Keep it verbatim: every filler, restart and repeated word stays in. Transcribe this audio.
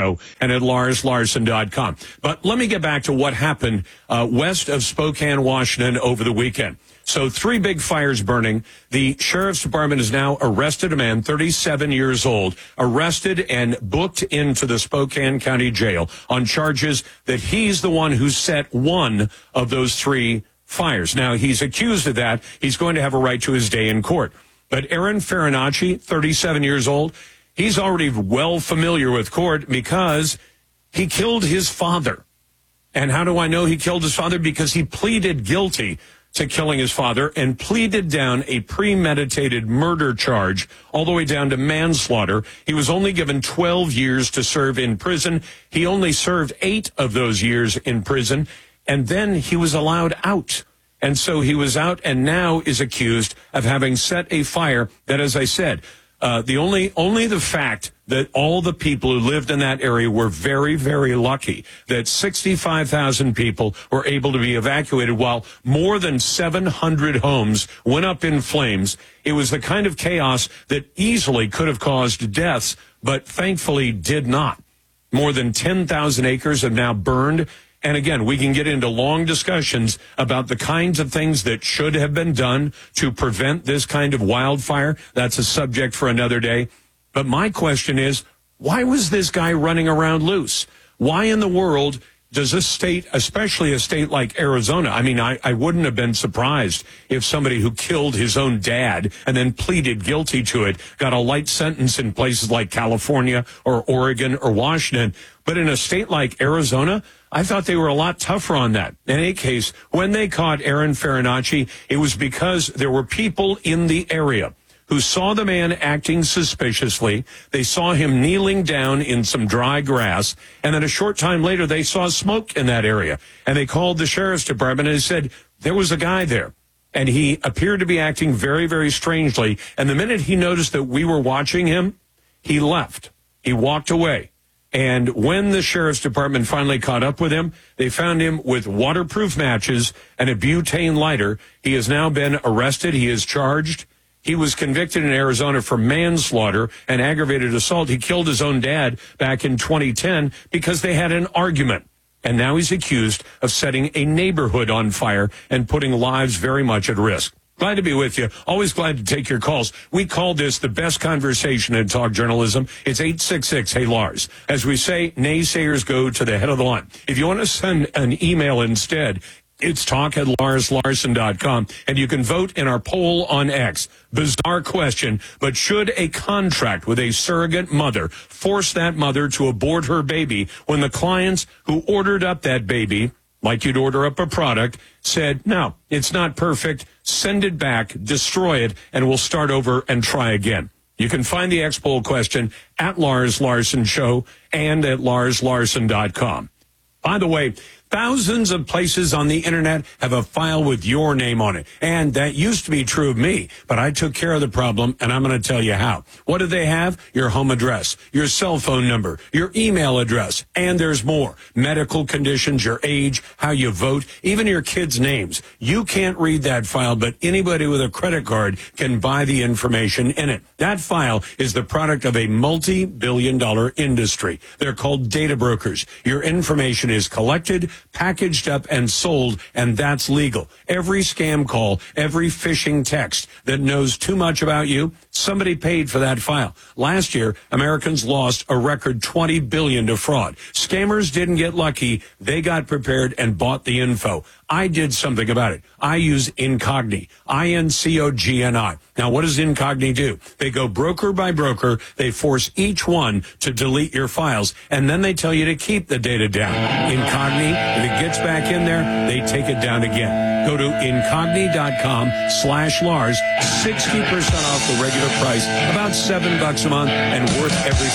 show and at Lars Larson dot com. But let me get back to what happened uh, west of Spokane, Washington over the weekend. So three big fires burning. The sheriff's department has now arrested a man, thirty-seven years old, arrested and booked into the Spokane County Jail on charges that he's the one who set one of those three fires. Now, he's accused of that. He's going to have a right to his day in court. But Aaron Farinacci, thirty-seven years old, he's already well familiar with court because he killed his father. And how do I know he killed his father? Because he pleaded guilty to killing his father and pleaded down a premeditated murder charge all the way down to manslaughter. He was only given twelve years to serve in prison. He only served eight of those years in prison, and then he was allowed out. And so he was out and now is accused of having set a fire that, as I said, uh, the only only the fact that all the people who lived in that area were very, very lucky that sixty-five thousand people were able to be evacuated while more than seven hundred homes went up in flames. It was the kind of chaos that easily could have caused deaths, but thankfully did not. More than ten thousand acres have now burned. And again, we can get into long discussions about the kinds of things that should have been done to prevent this kind of wildfire. That's a subject for another day. But my question is, why was this guy running around loose? Why in the world does a state, especially a state like Arizona, I mean, I, I wouldn't have been surprised if somebody who killed his own dad and then pleaded guilty to it got a light sentence in places like California or Oregon or Washington. But in a state like Arizona, I thought they were a lot tougher on that. In any case, when they caught Aaron Farinacci, it was because there were people in the area who saw the man acting suspiciously. They saw him kneeling down in some dry grass, and then a short time later, they saw smoke in that area. And they called the sheriff's department and said, there was a guy there, and he appeared to be acting very, very strangely. And the minute he noticed that we were watching him, he left. He walked away. And when the sheriff's department finally caught up with him, they found him with waterproof matches and a butane lighter. He has now been arrested. He is charged. He was convicted in Arizona for manslaughter and aggravated assault. He killed his own dad back in twenty ten because they had an argument. And now he's accused of setting a neighborhood on fire and putting lives very much at risk. Glad to be with you. Always glad to take your calls. We call this the best conversation in talk journalism. It's eight six six, hey Lars. As we say, naysayers go to the head of the line. If you want to send an email instead, it's talk at Lars Larson dot com, and you can vote in our poll on X. Bizarre question, but should a contract with a surrogate mother force that mother to abort her baby when the clients who ordered up that baby, like you'd order up a product, said, no, it's not perfect, send it back, destroy it, and we'll start over and try again? You can find the X poll question at Lars Larson Show and at Lars Larson dot com. By the way, thousands of places on the internet have a file with your name on it. And that used to be true of me, but I took care of the problem, and I'm going to tell you how. What do they have? Your home address, your cell phone number, your email address, and there's more. Medical conditions, your age, how you vote, even your kids' names. You can't read that file, but anybody with a credit card can buy the information in it. That file is the product of a multi-billion dollar industry. They're called data brokers. Your information is collected, packaged up, and sold, and that's legal. Every scam call, every phishing text that knows too much about you, somebody paid for that file. Last year, Americans lost a record twenty billion dollars to fraud. Scammers didn't get lucky. They got prepared and bought the info. I did something about it. I use Incogni, I N C O G N I. Now, what does Incogni do? They go broker by broker. They force each one to delete your files, and then they tell you to keep the data down. Incogni, if it gets back in there, they take it down again. Go to incogni.com slash Lars, sixty percent off the regular price, about seven bucks a month, and worth every